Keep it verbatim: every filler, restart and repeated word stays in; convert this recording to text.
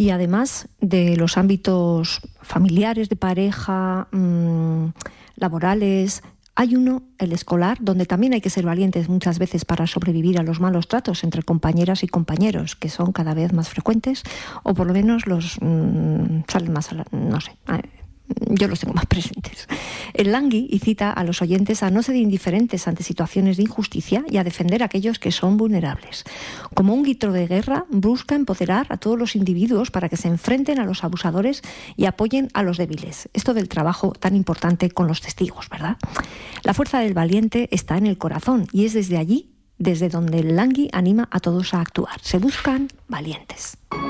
Y además de los ámbitos familiares, de pareja, mmm, laborales, hay uno, el escolar, donde también hay que ser valientes muchas veces para sobrevivir a los malos tratos entre compañeras y compañeros, que son cada vez más frecuentes, o por lo menos los mmm, salen más a la, no sé, yo los tengo más presentes. El Langui incita a los oyentes a no ser indiferentes ante situaciones de injusticia y a defender a aquellos que son vulnerables. Como un grito de guerra, busca empoderar a todos los individuos para que se enfrenten a los abusadores y apoyen a los débiles. Esto del trabajo tan importante con los testigos, ¿verdad? La fuerza del valiente está en el corazón y es desde allí, desde donde el Langui anima a todos a actuar. Se buscan valientes.